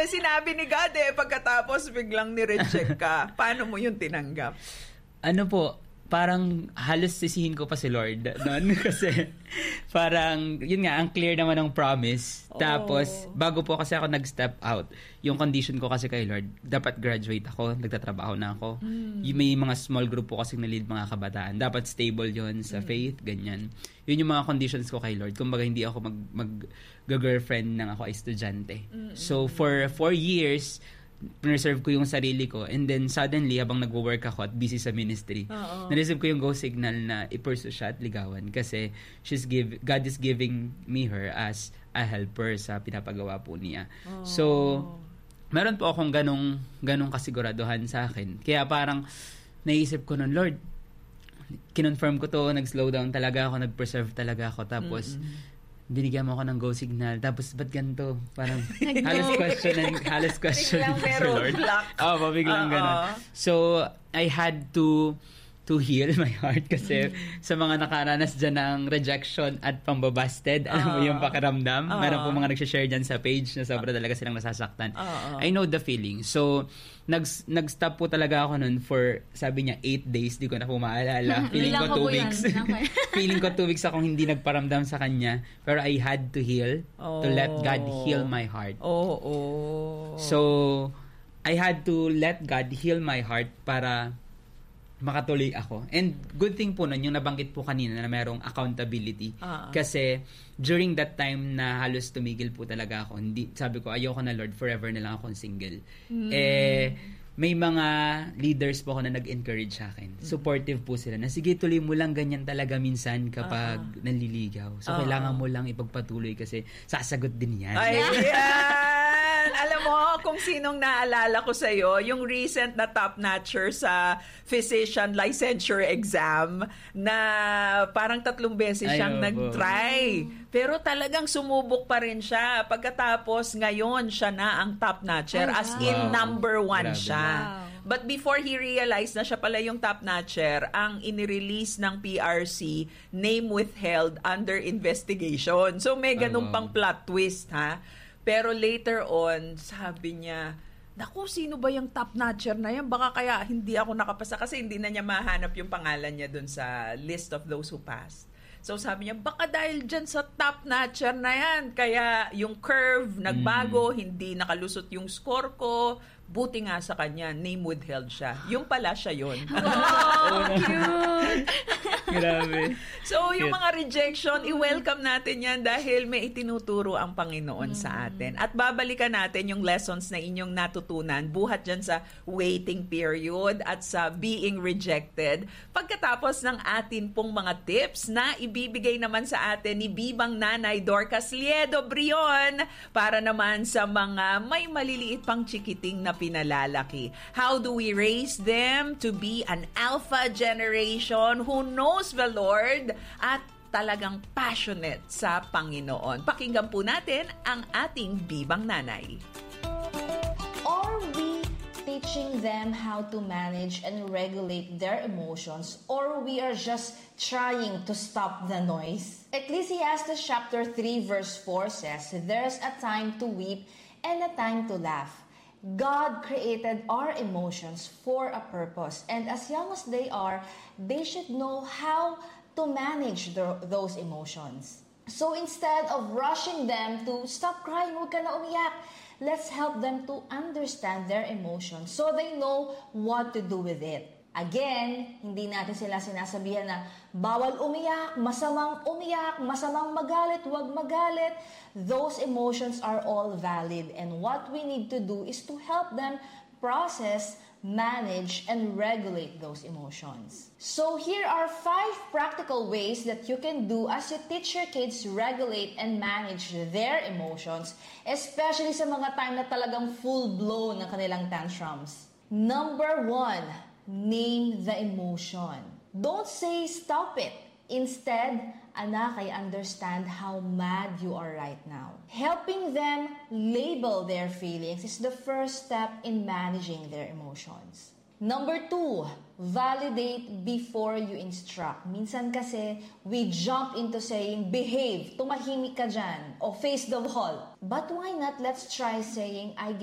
sinabi ni God pagkatapos biglang ni-reject ka. Paano mo yung tinanggap? Ano po, parang halos sisihin ko pa si Lord noon kasi parang, yun nga, ang clear naman ng promise. Tapos, bago po kasi ako nag-step out, yung condition ko kasi kay Lord, dapat graduate ako, nagtatrabaho na ako. May mga small group po kasi na-lead mga kabataan. Dapat stable yon sa faith, ganyan. Yun yung mga conditions ko kay Lord. Kumbaga, hindi ako mag-girlfriend nang ako ay estudyante. So, for 4 years, preserve ko yung sarili ko, and then suddenly habang nagwo-work ako at busy sa ministry, na-receive ko yung go signal na i-pursue siya at ligawan kasi God is giving me her as a helper sa pinapagawa po niya. So meron po akong ganong kasiguraduhan sa akin, kaya parang naisip ko nun, Lord, kinonfirm ko to, nag-slow down talaga ako, nag-preserve talaga ako, tapos binigyan mo ako ng go signal. Tapos, ba't ganito? Parang halos question si Lord. Biglang gano'n. So, I had to heal my heart kasi sa mga nakaranas dyan ng rejection at pambabasted, alam mo yung pakiramdam. Meron po mga nagsishare dyan sa page na sobra talaga silang nasasaktan. I know the feeling. So, nag-stop po talaga ako nun for, sabi niya, 8 days. Di ko na po maalala. Feeling ko 2 weeks. Feeling ko 2 weeks akong hindi nagparamdam sa kanya. Pero I had to heal, to let God heal my heart. So, I had to let God heal my heart para makatuloy ako. And good thing po nun, yung nabanggit po kanina na merong accountability. Kasi during that time na halos tumigil po talaga ako, sabi ko, ayoko na Lord, forever na lang akong single. May mga leaders po ako na nag-encourage sa akin. Supportive po sila na sige, tuloy mo lang, ganyan talaga minsan kapag nanliligaw. So, kailangan mo lang ipagpatuloy kasi sasagot din yan. Alam mo, kung sinong naalala ko sa'yo, yung recent na top-notcher sa physician licensure exam na parang 3 beses siyang nag-try. Pero talagang sumubok pa rin siya. Pagkatapos, ngayon siya na ang top-notcher. As in, number 1 siya. But before he realized na siya pala yung top-notcher, ang inirelease ng PRC, name withheld under investigation. So may ganun pang plot twist, ha? Pero later on, sabi niya, naku, sino ba yung top-notcher na yan? Baka kaya hindi ako nakapasa kasi hindi na niya mahanap yung pangalan niya dun sa list of those who passed. So sabi niya, baka dahil dyan sa top-notcher na yan, kaya yung curve nagbago, hindi nakalusot yung score ko, buti nga sa kanya, name withheld siya. Yung pala siya yun. Oh, cute! Grabe. So, yung mga rejection, i-welcome natin yan dahil may itinuturo ang Panginoon sa atin. At babalikan natin yung lessons na inyong natutunan buhat dyan sa waiting period at sa being rejected. Pagkatapos ng atin pong mga tips na ibibigay naman sa atin ni Bibang Nanay Dorcas Liedo Brion para naman sa mga may maliliit pang chikiting na pinalalaki. How do we raise them to be an alpha generation who knows the Lord at talagang passionate sa Panginoon? Pakinggan po natin ang ating Bibang Nanay. Are we teaching them how to manage and regulate their emotions, or we are just trying to stop the noise? Ecclesiastes chapter 3 verse 4 says, "There's a time to weep and a time to laugh." God created our emotions for a purpose, and as young as they are, they should know how to manage those emotions. So instead of rushing them to stop crying, huwag ka na umiyak, let's help them to understand their emotions so they know what to do with it. Again, hindi natin sila sinasabihan na bawal umiyak, masamang magalit, huwag magalit. Those emotions are all valid, and what we need to do is to help them process, manage, and regulate those emotions. So here are 5 practical ways that you can do as you teach your kids regulate and manage their emotions, especially sa mga time na talagang full-blown ng kanilang tantrums. Number 1, name the emotion. Don't say stop it. Instead, anak, I understand how mad you are right now. Helping them label their feelings is the first step in managing their emotions. Number 2, validate before you instruct. Minsan kasi, we jump into saying, behave, tumahimik ka dyan, o face the wall. But why not let's try saying, I